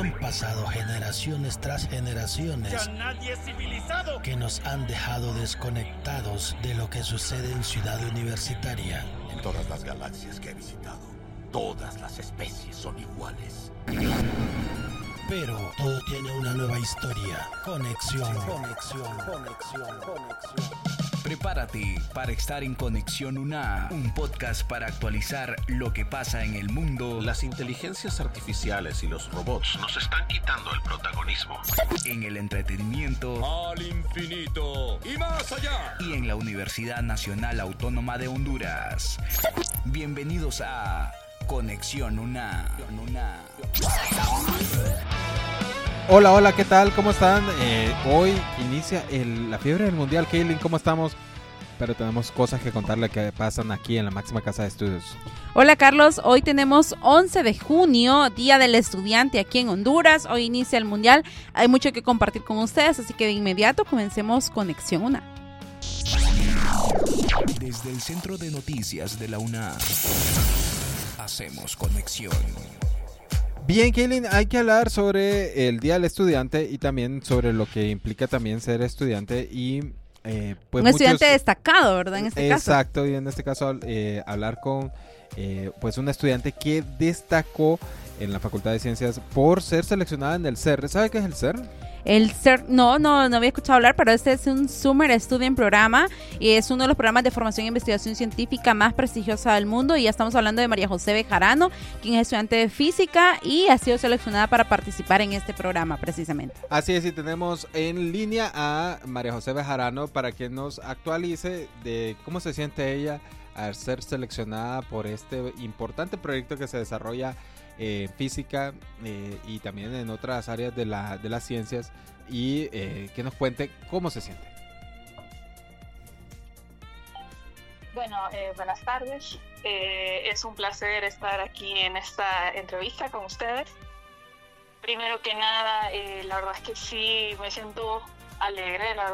Han pasado generaciones tras generaciones ¡Ya nadie es civilizado! que nos han dejado desconectados de lo que sucede en Ciudad Universitaria. En todas las galaxias que he visitado, todas las especies son iguales. Pero todo tiene una nueva historia. Conexión. Prepárate para estar en Conexión UNA, un podcast para actualizar lo que pasa en el mundo. Las inteligencias artificiales y los robots nos están quitando el protagonismo. En el entretenimiento. ¡Al infinito y más allá! Y en la Universidad Nacional Autónoma de Honduras. Bienvenidos a Conexión UNA. Hola, ¿qué tal? ¿Cómo están? Hoy inicia la fiebre del mundial. Kaylin, ¿cómo estamos? Pero tenemos cosas que contarle que pasan aquí en la máxima casa de estudios. Hola Carlos, hoy tenemos 11 de junio, Día del Estudiante aquí en Honduras. Hoy inicia el mundial, hay mucho que compartir con ustedes, así que de inmediato comencemos Conexión UNA. Desde el Centro de Noticias de la UNA, hacemos conexión. Bien, Kaylin, hay que hablar sobre el Día del Estudiante y también sobre lo que implica también ser estudiante y pues un estudiante destacado, ¿verdad? En este caso. Exacto, y en este caso hablar con pues una estudiante que destacó en la Facultad de Ciencias por ser seleccionada en el CER. ¿Sabe qué es el CER? El CER, no había escuchado hablar, pero este es un Summer Student Programa y es uno de los programas de formación e investigación científica más prestigiosa del mundo, y ya estamos hablando de María José Bejarano, quien es estudiante de física y ha sido seleccionada para participar en este programa precisamente. Así es, y tenemos en línea a María José Bejarano para que nos actualice de cómo se siente ella al ser seleccionada por este importante proyecto que se desarrolla física y también en otras áreas de las ciencias, y que nos cuente cómo se siente. Bueno, buenas tardes. Es un placer estar aquí en esta entrevista con ustedes. Primero que nada, la verdad es que sí me siento alegre,